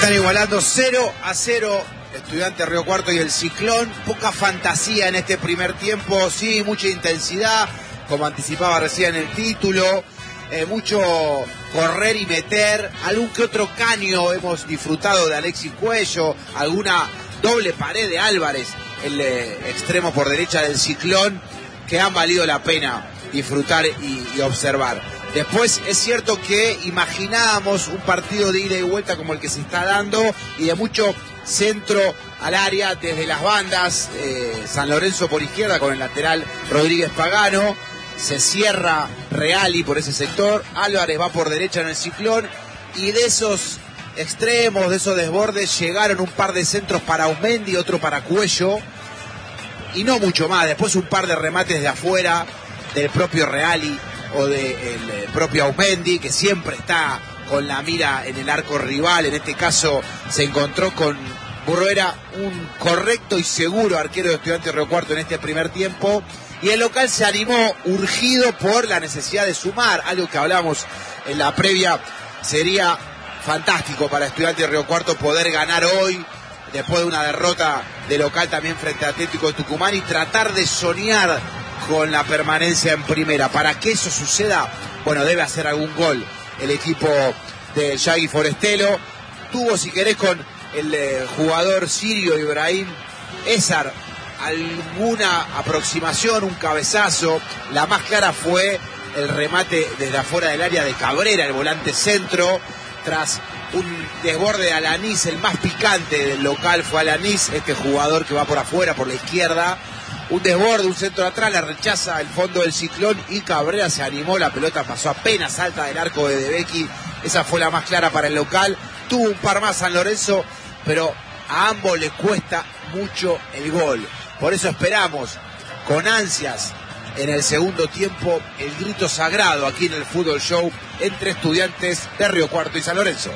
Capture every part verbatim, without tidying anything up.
Están igualando cero a cero Estudiantes Río Cuarto y el Ciclón. Poca fantasía en este primer tiempo, sí, mucha intensidad, como anticipaba recién el título, eh, mucho correr y meter, algún que otro caño hemos disfrutado de Alexis Cuello, alguna doble pared de Álvarez, el eh, extremo por derecha del Ciclón, que han valido la pena disfrutar y, y observar. Después es cierto que imaginábamos un partido de ida y vuelta como el que se está dando y de mucho centro al área desde las bandas, eh, San Lorenzo por izquierda con el lateral Rodríguez Pagano, se cierra Reali por ese sector, Álvarez va por derecha en el Ciclón y de esos extremos, de esos desbordes llegaron un par de centros para Aumendi, otro para Cuello y no mucho más. Después un par de remates de afuera del propio Reali o del de propio Aumendi, que siempre está con la mira en el arco rival. En este caso se encontró con Burruera, un correcto y seguro arquero de Estudiantes Río Cuarto en este primer tiempo, y el local se animó urgido por la necesidad de sumar, algo que hablamos en la previa. Sería fantástico para Estudiantes Río Cuarto poder ganar hoy, después de una derrota de local también frente a Atlético de Tucumán, y tratar de soñar con la permanencia en primera. Para que eso suceda, bueno, debe hacer algún gol el equipo de Yagui Forestelo. Tuvo, si querés, con el eh, jugador sirio Ibrahim Ezar alguna aproximación, un cabezazo. La más clara fue el remate desde afuera del área de Cabrera, el volante centro, tras un desborde de Alanís. El más picante del local fue Alanís, este jugador que va por afuera, por la izquierda. Un desborde, un centro de atrás, la rechaza el fondo del Ciclón y Cabrera se animó, la pelota pasó apenas alta del arco de Debecki. Esa fue la más clara para el local. Tuvo un par más San Lorenzo, pero a ambos les cuesta mucho el gol. Por eso esperamos con ansias en el segundo tiempo el grito sagrado aquí en el Fútbol Show entre Estudiantes de Río Cuarto y San Lorenzo.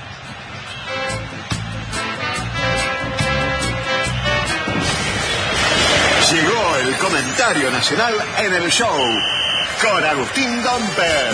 Llegó el comentario nacional en el show con Agustín Domper.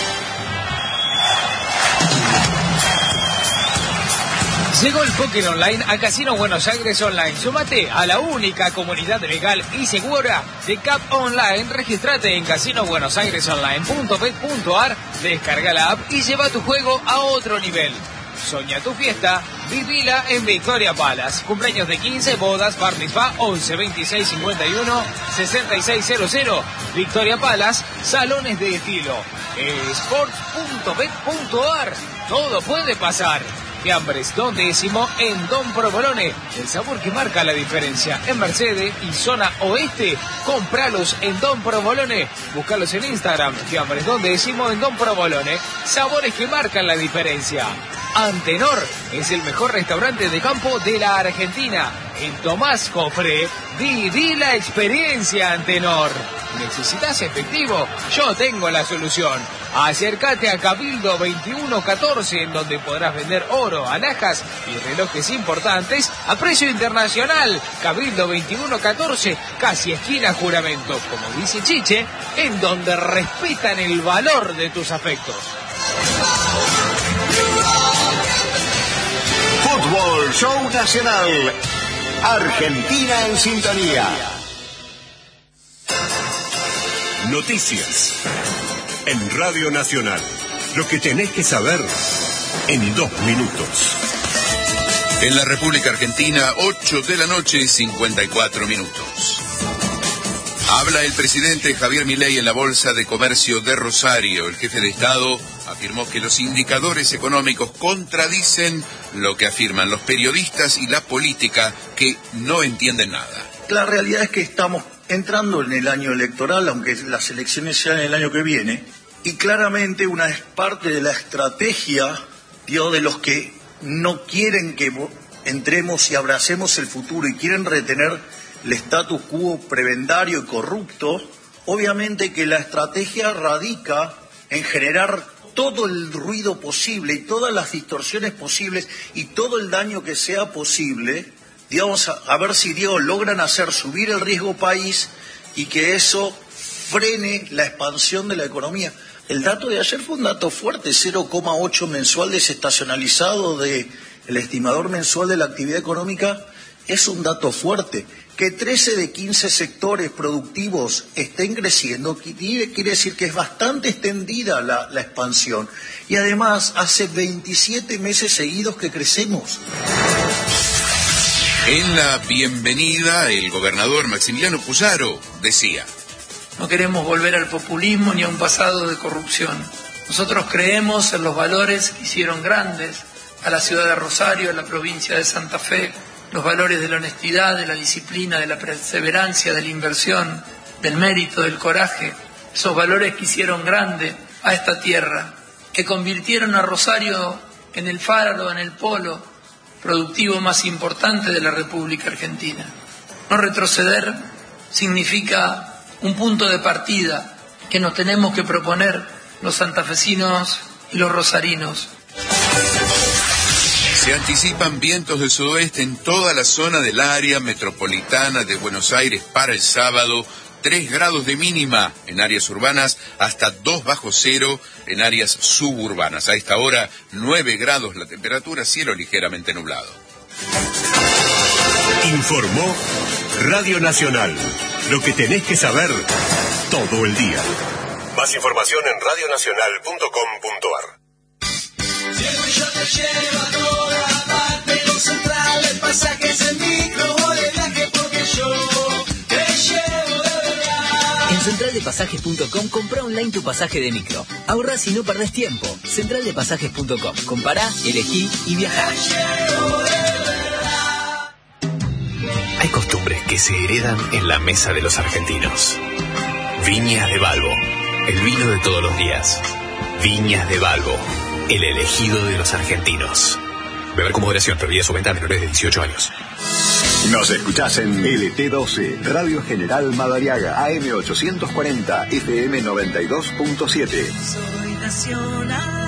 Llegó el póker online a Casino Buenos Aires Online. Sumate a la única comunidad legal y segura de C A P Online. Registrate en casino buenos aires online punto bet punto ar, descarga la app y lleva tu juego a otro nivel. Soña tu fiesta, vivila en Victoria Palace. Cumpleaños de quince, bodas, bar mitzvah, once veintiséis cincuenta y uno sesenta y seis cero cero. Victoria Palace, salones de estilo. sports punto bet punto ar. Todo puede pasar. Fiambres Don Décimo en Don Provolone, el sabor que marca la diferencia. En Mercedes y zona oeste, compralos en Don Provolone. Búscalos en Instagram, Fiambres Don Décimo en Don Provolone. Sabores que marcan la diferencia. Antenor es el mejor restaurante de campo de la Argentina. En Tomás Jofré, viví la experiencia Antenor. ¿Necesitas efectivo? Yo tengo la solución. Acércate a Cabildo veintiuno catorce, en donde podrás vender oro, alhajas y relojes importantes a precio internacional. Cabildo veintiuno catorce, casi esquina Juramento. Como dice Chiche, en donde respetan el valor de tus afectos. Fútbol Show Nacional. Argentina en sintonía. Noticias en Radio Nacional. Lo que tenés que saber en dos minutos. En la República Argentina, ocho de la noche y cincuenta y cuatro minutos. Habla el presidente Javier Milei en la Bolsa de Comercio de Rosario. El jefe de Estado afirmó que los indicadores económicos contradicen lo que afirman los periodistas y la política, que no entienden nada. La realidad es que estamos entrando en el año electoral, aunque las elecciones sean el año que viene, y claramente una parte de la estrategia, digo, de los que no quieren que entremos y abracemos el futuro y quieren retener el status quo prebendario y corrupto, obviamente que la estrategia radica en generar todo el ruido posible y todas las distorsiones posibles y todo el daño que sea posible, digamos, a, a ver si, Dios, logran hacer subir el riesgo país y que eso frene la expansión de la economía. El dato de ayer fue un dato fuerte, cero coma ocho mensual desestacionalizado de el estimador mensual de la actividad económica, es un dato fuerte. Que trece de quince sectores productivos estén creciendo quiere decir que es bastante extendida la, la expansión. Y además, hace veintisiete meses seguidos que crecemos. En la bienvenida, el gobernador Maximiliano Puzaro decía: no queremos volver al populismo ni a un pasado de corrupción. Nosotros creemos en los valores que hicieron grandes a la ciudad de Rosario, a la provincia de Santa Fe, los valores de la honestidad, de la disciplina, de la perseverancia, de la inversión, del mérito, del coraje, esos valores que hicieron grande a esta tierra, que convirtieron a Rosario en el faro, en el polo productivo más importante de la República Argentina. No retroceder significa un punto de partida que nos tenemos que proponer los santafesinos y los rosarinos. Se anticipan vientos de sudoeste en toda la zona del área metropolitana de Buenos Aires para el sábado, tres grados de mínima en áreas urbanas, hasta dos bajo cero en áreas suburbanas. A esta hora, nueve grados la temperatura, cielo ligeramente nublado. Informó Radio Nacional. Lo que tenés que saber todo el día. Más información en radio nacional punto com punto a r. Siempre yo te llevo a toda parte, en Central de Pasajes en micro, voy de viaje porque yo te llevo de verdad. En central de pasajes punto com compra online tu pasaje de micro. Ahorrás y no perdés tiempo. central de pasajes punto com. Compará, elegí y viajá. Hay costumbres que se heredan en la mesa de los argentinos. Viñas de Balbo, el vino de todos los días. Viñas de Balbo, el elegido de los argentinos. Beber con moderación, prohibida su venta a menores de dieciocho años. Nos escuchás en L T doce, Radio General Madariaga, A M ochocientos cuarenta, F M noventa y dos punto siete. Soy nacional.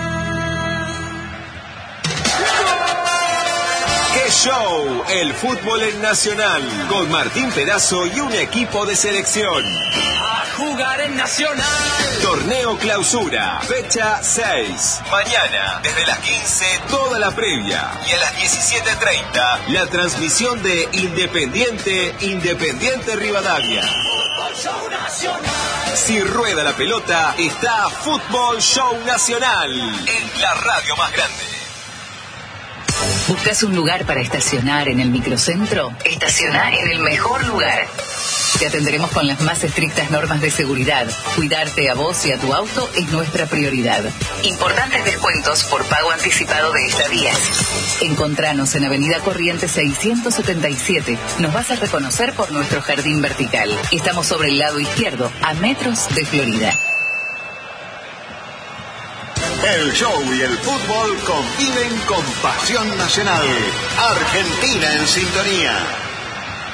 ¡Qué show! El fútbol en Nacional, con Martín Pedazo y un equipo de selección. A jugar en Nacional. Torneo Clausura, fecha seis. Mañana, desde las quince, toda la previa. Y a las diecisiete treinta, la transmisión de Independiente, Independiente Rivadavia. Fútbol Show Nacional. Si rueda la pelota, está Fútbol Show Nacional, en la radio más grande. ¿Buscas un lugar para estacionar en el microcentro? Estaciona en el mejor lugar. Te atenderemos con las más estrictas normas de seguridad. Cuidarte a vos y a tu auto es nuestra prioridad. Importantes descuentos por pago anticipado de estadías. Encontranos en Avenida Corrientes seiscientos setenta y siete. Nos vas a reconocer por nuestro jardín vertical. Estamos sobre el lado izquierdo, a metros de Florida. El show y el fútbol conviven con pasión nacional. Argentina en sintonía.